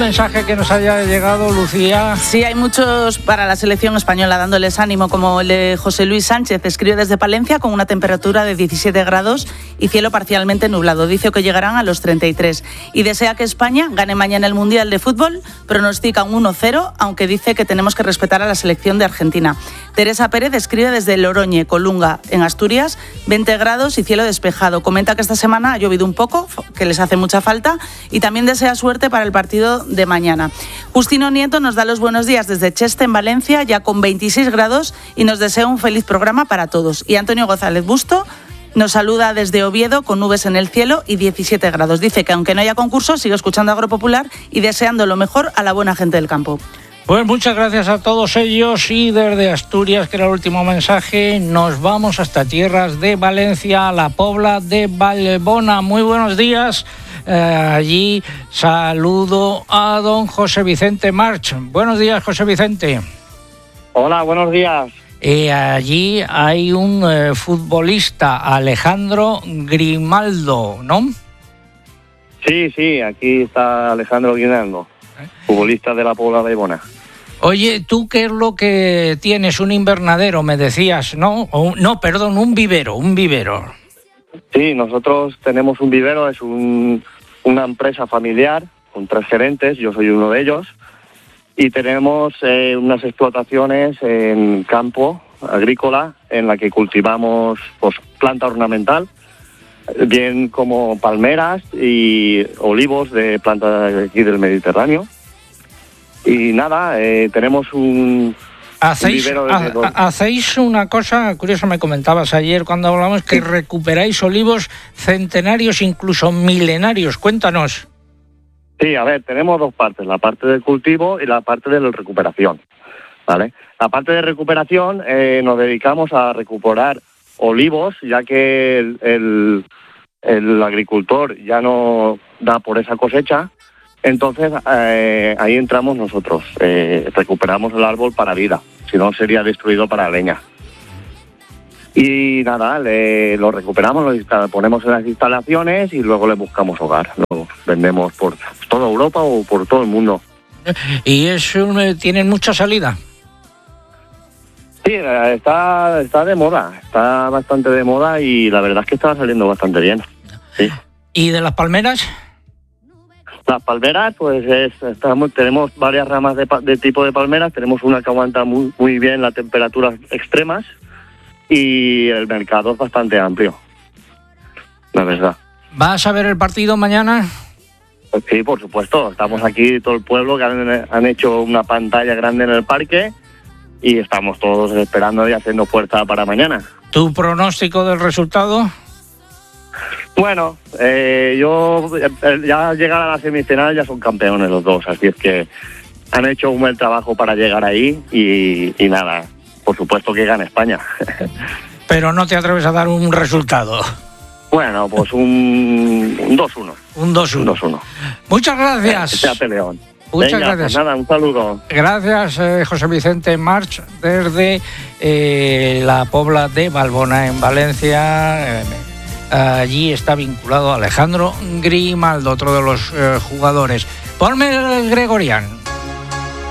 mensaje que nos haya llegado, Lucía? Sí, hay muchos para la selección española dándoles ánimo, como el de José Luis Sánchez. Escribe desde Palencia con una temperatura de 17 grados y cielo parcialmente nublado. Dice que llegarán a los 33 y desea que España gane mañana el Mundial de Fútbol. Pronostica un 1-0, aunque dice que tenemos que respetar a la selección de Argentina. Teresa Pérez escribe desde Loroñe, Colunga, en Asturias, 20 grados y cielo despejado. Comenta que esta semana ha llovido un poco, que les hace mucha falta, y también desea suerte para el partido de mañana. Justino Nieto nos da los buenos días desde Cheste, en Valencia, ya con 26 grados, y nos desea un feliz programa para todos. Y Antonio González Busto nos saluda desde Oviedo con nubes en el cielo y 17 grados. Dice que aunque no haya concurso, sigue escuchando Agropopular y deseando lo mejor a la buena gente del campo. Pues muchas gracias a todos ellos, y desde Asturias, que era el último mensaje, nos vamos hasta tierras de Valencia, a la Pobla de Vallbona. Muy buenos días. Allí saludo a don José Vicente March. Buenos días, José Vicente. Hola, buenos días. Allí hay un futbolista, Alejandro Grimaldo, ¿no? Sí, aquí está Alejandro Grimaldo, futbolista de la Pobla de Vallbona. Oye, ¿tú qué es lo que tienes? Un invernadero, me decías, ¿no? Un vivero. Sí, nosotros tenemos un vivero, es una empresa familiar con 3 gerentes, yo soy uno de ellos, y tenemos unas explotaciones en campo agrícola en la que cultivamos pues planta ornamental, bien como palmeras y olivos de planta aquí del Mediterráneo. Y nada, tenemos un vivero de hacéis una cosa curiosa, me comentabas ayer cuando hablamos, que recuperáis olivos centenarios, incluso milenarios. Cuéntanos. Sí, a ver, tenemos 2 partes, la parte del cultivo y la parte de la recuperación, ¿vale? La parte de recuperación nos dedicamos a recuperar olivos, ya que el agricultor ya no da por esa cosecha. Entonces ahí entramos nosotros, recuperamos el árbol para vida, si no sería destruido para leña. Y nada, lo recuperamos, lo ponemos en las instalaciones y luego le buscamos hogar. Lo vendemos por toda Europa o por todo el mundo. ¿Y tienen mucha salida? Sí, está de moda, está bastante de moda y la verdad es que está saliendo bastante bien. Sí. ¿Y de las palmeras? Las palmeras, pues tenemos varias ramas de tipo de palmeras. Tenemos una que aguanta muy bien las temperaturas extremas y el mercado es bastante amplio, la verdad. ¿Vas a ver el partido mañana? Pues sí, por supuesto. Estamos aquí, todo el pueblo, que han hecho una pantalla grande en el parque y estamos todos esperando y haciendo fuerza para mañana. ¿Tu pronóstico del resultado? Bueno, yo ya llegar a la semifinal ya son campeones los dos, así es que han hecho un buen trabajo para llegar ahí y nada, por supuesto que gane España. Pero no te atreves a dar un resultado. Bueno, pues un 2-1. Un 2-1. Muchas gracias. Sea peleón. Muchas Venga, gracias. Pues nada, un saludo. Gracias, José Vicente March, desde la Pobla de Vallbona, en Valencia. Allí está vinculado Alejandro Grimaldo, otro de los jugadores. Ponme el Gregorian.